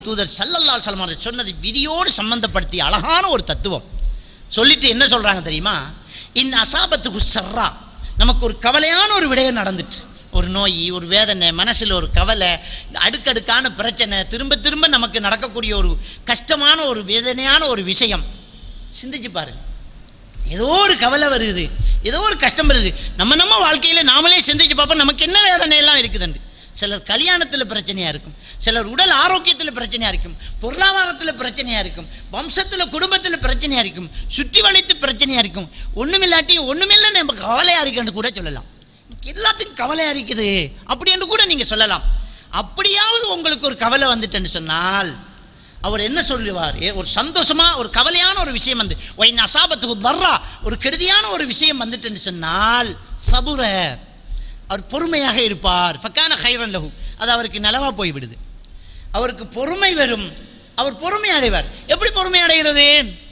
தூதர் ஸல்லல்லாஹு அலைஹி வஸல்லம் சொன்னது விதியோடு சம்பந்தப்படுத்தி அழகான ஒரு தத்துவம் சொல்லிட்டு என்ன சொல்றாங்க தெரியுமா? இன் அசாபத்துகு சர்ரா, நமக்கு ஒரு கவலையான ஒரு விடயம் நடந்துட்டு, ஒரு நோய், ஒரு வேதனை, மனசில் ஒரு கவலை, அடுக்கடுக்கான பிரச்சனை, திரும்ப திரும்ப நமக்கு நடக்கக்கூடிய ஒரு கஷ்டமான ஒரு வேதனையான ஒரு விஷயம். சிந்திச்சு பாருங்க, ஏதோ ஒரு கவலை வருது, ஏதோ ஒரு கஷ்டம் வருது, நம்ம வாழ்க்கையில் நாமளே சிந்திச்சு பார்ப்போம் நமக்கு என்ன வேதனையெல்லாம் இருக்குதுண்டு. சிலர் கல்யாணத்தில் பிரச்சனையாக இருக்கும், சிலர் உடல் ஆரோக்கியத்தில் பிரச்சனையாக இருக்கும், பொருளாதாரத்தில் பிரச்சனையாக இருக்கும், வம்சத்தில் குடும்பத்தில் பிரச்சனையாக இருக்கும், சுற்றி வளைத்து பிரச்சனையாக இருக்கும். ஒன்றுமில்லாட்டி ஒன்றுமில்லை நம்ம கவலையாக இருக்குன்னு கூட சொல்லலாம். எல்லாத்துக்கும் கவலையாக இருக்குது அப்படின்னு கூட நீங்கள் சொல்லலாம். அப்படியாவது உங்களுக்கு ஒரு கவலை வந்துட்டுன்னு சொன்னால் அவர் என்ன சொல்லுவார்? ஒரு சந்தோஷமாக ஒரு கவலையான ஒரு விஷயம் வந்து ஒயின் அசாபத்துக்கு தர்றா, ஒரு கெடுதியான ஒரு விஷயம் வந்துட்டுன்னு சொன்னால் சபுர, அவர் பொறுமையாக இருப்பார். ஃபக்கான ஹைரன் லஹு, அது அவருக்கு நலவாக போய்விடுது. அவருக்கு பொறுமை வரும், அவர் பொறுமை அடைவார். எப்படி பொறுமை அடைகிறது?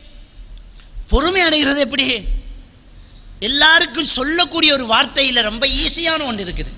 பொறுமை அடைகிறது எப்படி? எல்லாருக்கும் சொல்லக்கூடிய ஒரு வார்த்தையில் ரொம்ப ஈஸியான ஒன்று இருக்குது.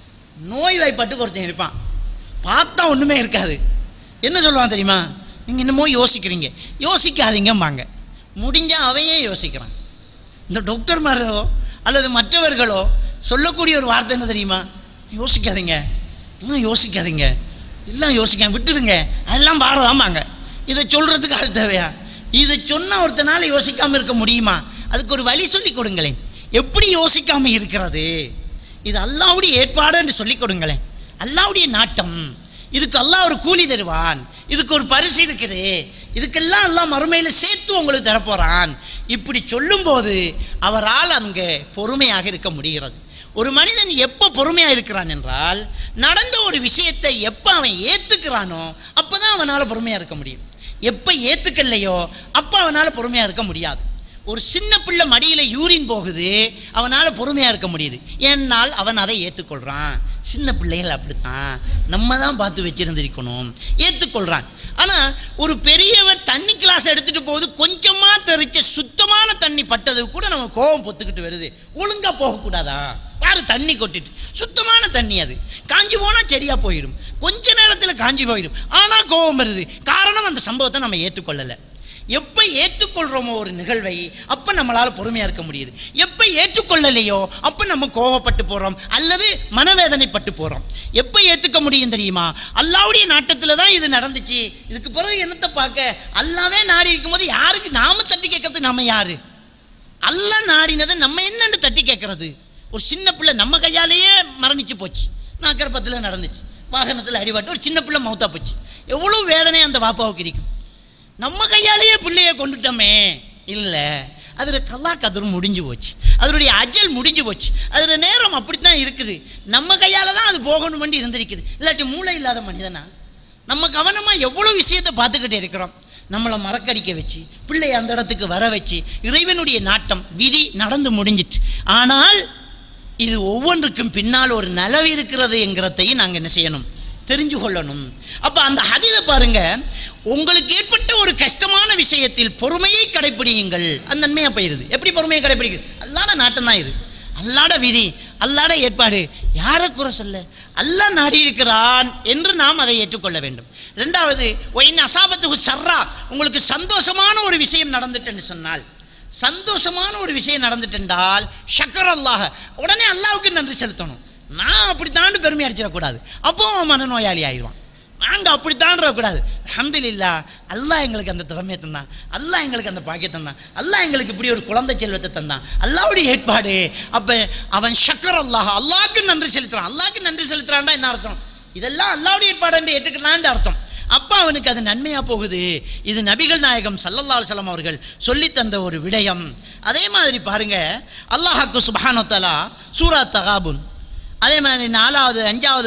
நோய் வாய்ப்பட்டு ஒருத்தன் இருப்பான், பார்த்தா ஒன்றுமே இருக்காது. என்ன சொல்லுவான் தெரியுமா? நீங்கள் என்னமோ யோசிக்கிறீங்க, யோசிக்காதீங்கம்பாங்க. முடிஞ்சால் அவையே யோசிக்கிறான். இந்த டாக்டர்மாரோ அல்லது மற்றவர்களோ சொல்லக்கூடிய ஒரு வார்த்தை என்ன தெரியுமா? யோசிக்காதீங்க, இன்னும் யோசிக்காதீங்க, எல்லாம் யோசிக்காம விட்டுடுங்க, அதெல்லாம் பாரதாமாங்க. இதை சொல்கிறதுக்கு ஆள் தேவையா? இதை சொன்னால் ஒருத்தனால யோசிக்காமல் இருக்க முடியுமா? அதுக்கு ஒரு வழி சொல்லி கொடுங்களேன். எப்படி யோசிக்காமல் இருக்கிறது? இது அல்லாஹ்வுடைய ஏற்பாடு என்று சொல்லிக் கொடுங்களேன். அல்லாஹ்வுடைய நாட்டம், இதுக்கு அல்லாஹ் ஒரு கூலி தருவான், இதுக்கு ஒரு பரிசு இருக்குது, இதுக்கெல்லாம் அல்லாஹ் மறுமையில் சேர்த்து உங்களுக்கு தரப்போகிறான். இப்படி சொல்லும்போது அவரால் அங்கே பொறுமையாக இருக்க முடிகிறது. ஒரு மனிதன் எப்போ பொறுமையாக இருக்கிறான் என்றால், நடந்த ஒரு விஷயத்தை எப்போ அவன் ஏற்றுக்கிறானோ அப்போ தான் அவனால் பொறுமையாக இருக்க முடியும். எப்போ ஏற்றுக்கலையோ அப்போ அவனால் பொறுமையாக இருக்க முடியாது. ஒரு சின்ன பிள்ளை மடியில் யூரின் போகுது, அவனால் பொறுமையாக இருக்க முடியுது, ஏன்னால் அவன் அதை ஏற்றுக்கொள்கிறான். சின்ன பிள்ளைகள் அப்படித்தான், நம்ம தான் பார்த்து வச்சிருந்திருக்கணும், ஏற்றுக்கொள்கிறான். ஆனால் ஒரு பெரியவர் தண்ணி கிளாஸ் எடுத்துகிட்டு போகுது, கொஞ்சமாக தெரிச்ச சுத்தமான தண்ணி பட்டது கூட நம்ம கோபம் பொத்துக்கிட்டு வருது. ஒழுங்காக போகக்கூடாதா? பாரு, தண்ணி கொட்டிட்டு சுத்தமான தண்ணி, அது காஞ்சி போனால் சரியாக போயிடும், கொஞ்ச நேரத்தில் காஞ்சி போயிடும், ஆனால் கோபம் வருது. காரணம் அந்த சம்பவத்தை நம்ம ஏற்றுக்கொள்ளலை. எப்போ ஏற்றுக்கொள்கிறோமோ ஒரு நிகழ்வை, அப்போ நம்மளால் பொறுமையாக இருக்க முடியுது. எப்போ ஏற்றுக்கொள்ளலையோ அப்போ நம்ம கோபப்பட்டு போகிறோம் அல்லது மனவேதனைப்பட்டு போகிறோம். எப்போ ஏற்றுக்க முடியும் தெரியுமா? அல்லாஹ்வுடைய நாட்டத்தில் தான் இது நடந்துச்சு, இதுக்கு பிறகு என்னத்தை பார்க்க? அல்லாவே நாடி இருக்கும்போது யாருக்கு நாம தட்டி கேட்கறது? நம்ம யாரு? அல்லாஹ் நாடினதை நம்ம என்னன்னு தட்டி கேட்கறது? ஒரு சின்ன பிள்ளை நம்ம கையாலேயே மரணிச்சு போச்சு, நாக்கரப்பத்தில் நடந்துச்சு, வாகனத்தில் அடிபட்டு ஒரு சின்ன பிள்ளை மௌத்தா போச்சு. எவ்வளோ வேதனை அந்த வாப்பாவுக்கு இருக்கும். நம்ம கையாலேயே பிள்ளையை கொண்டுட்டோமே. இல்லை, அதில் கல்லா கதிரும் முடிஞ்சு போச்சு, அதனுடைய அஜல் முடிஞ்சு போச்சு, அதில் நேரம் அப்படித்தான் இருக்குது. நம்ம கையால் தான் அது போகணும் வேண்டி இருந்திருக்குது. இல்லாட்டி மூளை இல்லாத மனிதனா? நம்ம கவனமாக எவ்வளோ விஷயத்தை பார்த்துக்கிட்டே இருக்கிறோம். நம்மளை மறக்கடிக்க வச்சு பிள்ளையை அந்த இடத்துக்கு வர வச்சு இறைவனுடைய நாட்டம் விதி நடந்து முடிஞ்சிட்டு. ஆனால் இது ஒவ்வொன்றுக்கும் பின்னால் ஒரு நலவு இருக்கிறது என்கிறதையும் நாங்கள் என்ன செய்யணும்? தெரிஞ்சு கொள்ளணும். அப்போ அந்த ஹதீஸை பாருங்க, உங்களுக்கு ஏற்பட்ட ஒரு கஷ்டமான விஷயத்தில் பொறுமையை கடைப்பிடியுங்கள், அது நன்மையாக போயிருது. எப்படி பொறுமையை கடைப்பிடிக்குது? அல்லாட நாட்டம் தான் இது, அல்லாட விதி, அல்லாட ஏற்பாடு. யாரை குறை சொல்ல? அல்லாஹ் நாடி இருக்கிறான் என்று நாம் அதை ஏற்றுக்கொள்ள வேண்டும். ரெண்டாவது, ஒயின் அசாபத்துக்கு சர்ரா, உங்களுக்கு சந்தோஷமான ஒரு விஷயம் நடந்துட்டுன்னு சொன்னால், சந்தோஷமான ஒரு விஷயம் நடந்துட்டென்றால் ஷக்கர் அல்லாஹ், உடனே அல்லாஹ்வுக்கு நன்றி செலுத்தணும். நான் அப்படித்தாண்டு பெருமை அடிச்சிடக்கூடாது, அப்போ மனநோயாளி ஆயிடுவான். நாங்கள் அப்படித்தாண்டக்கூடாது. அல்ஹம்துலில்லாஹ், அல்லாஹ் எங்களுக்கு அந்த திறமையை தந்தான், அல்லாஹ் எங்களுக்கு அந்த பாக்கியத்தை தந்தான், அல்லாஹ் எங்களுக்கு இப்படி ஒரு குழந்தை செல்வத்தை தந்தான், அல்லாஹ்வுடைய ஏற்பாடு. அப்போ அவன் ஷக்கர் அல்லாஹ், அல்லாஹ்க்கு நன்றி செலுத்துறான். அல்லாஹ்க்கு நன்றி செலுத்துறான்டா என்ன அர்த்தம்? இதெல்லாம் அல்லாஹ்வுடைய ஏற்பாடு என்று ஏற்றுக்கலான்னு அர்த்தம். அப்போ அவனுக்கு அது நன்மையாக போகுது. இது நபிகள் நாயகம் ஸல்லல்லாஹு அலைஹி வஸல்லம் அவர்கள் சொல்லித்தந்த ஒரு விடயம். அதே மாதிரி பாருங்க, அல்லாஹ்க்கு சுப்ஹானஹு வ தஆலா சூரா தகாபுன், அதே மாதிரி 4வது 5வது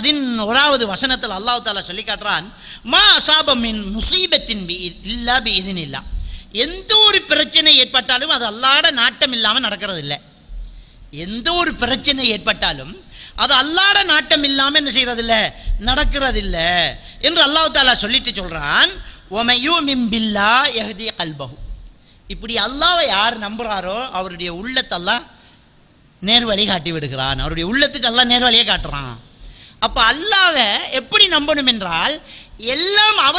11வது வசனத்தில் அல்லாஹ் தாலா சொல்லி காட்டுறான், மா அசாப மின் முசீபத்தின் இல்லா பி இதினில்லா, எந்த ஒரு பிரச்சனை ஏற்பட்டாலும் அது அல்லாஹ்ட நாட்டம் இல்லாமல் நடக்கிறது இல்லை. எந்த ஒரு பிரச்சனை ஏற்பட்டாலும் அது அல்லாஹ்ட நாட்டம் இல்லாமல் என்ன செய்கிறதில்ல? நடக்கிறதில்லை என்று அல்லாஹ் தாலா சொல்லிட்டு சொல்கிறான், ஒமையூமின் பில்லா யஹ்தி கல்பஹு. இப்படி அல்லாஹ்வை யார் நம்புகிறாரோ அவருடைய உள்ளத்தை அல்லாஹ் நேர்வழி காட்டி விடுகிறான். அவருடைய உள்ளத்துக்கு அல்லாஹ் நேர்வழியை காட்டுறான். அப்போ அல்லாஹ்வை எப்படி நம்பணும் என்றால் எல்லாம்